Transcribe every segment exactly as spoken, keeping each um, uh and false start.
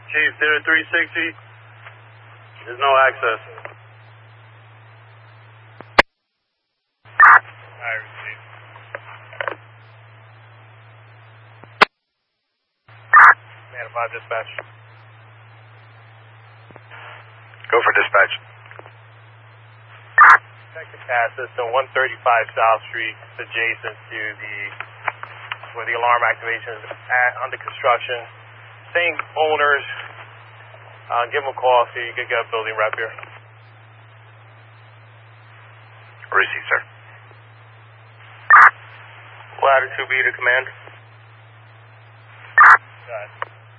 Chief, Theater three sixty. There's no access. I received. Man five dispatch. Go for dispatch. Detective pass system one thirty-five South Street, adjacent to the where the alarm activation is at, under construction. Same owners. Uh, give them a call so you can get a building rep here. Receive, sir. Ladder two B to command. Got it.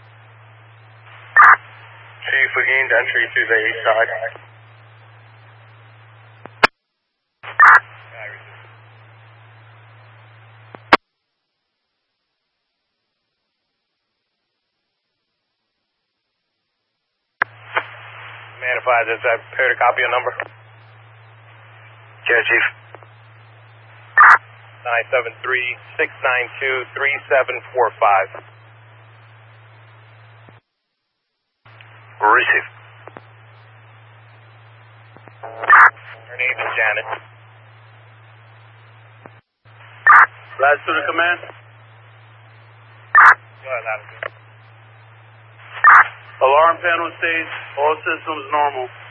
Chief, we gained entry to the east side. I received. Man five, does that prepare to copy a number? Yeah, Chief. nine seven three, six nine two, three seven four five. Receive. Her name is Janet. Last to the command. Go ahead, Latitude. Alarm panel states all systems normal.